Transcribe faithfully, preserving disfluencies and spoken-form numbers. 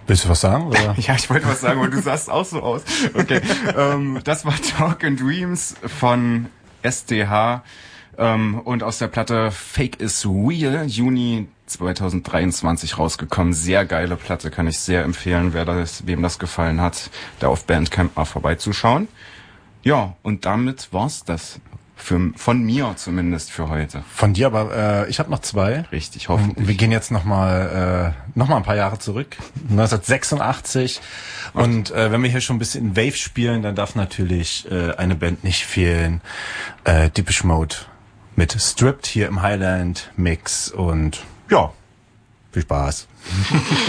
Willst du was sagen? Oder? Ja, ich wollte was sagen, aber du sahst auch so aus. Okay, ähm, das war Talk and Dreams von S D H ähm, und aus der Platte Fake is Real, Juni zweitausenddreiundzwanzig rausgekommen. Sehr geile Platte, kann ich sehr empfehlen, wer das, wem das gefallen hat, da auf Bandcamp mal vorbeizuschauen. Ja, und damit war's das. Für, von mir zumindest für heute. Von dir, aber äh, ich habe noch zwei. Richtig, hoffentlich. Und wir gehen jetzt nochmal äh, noch mal ein paar Jahre zurück. neunzehnhundertsechsundachtzig. Ach. Und äh, wenn wir hier schon ein bisschen Wave spielen, dann darf natürlich äh, eine Band nicht fehlen. Äh, Depeche Mode mit Stripped hier im Highland Mix. Und ja, viel Spaß.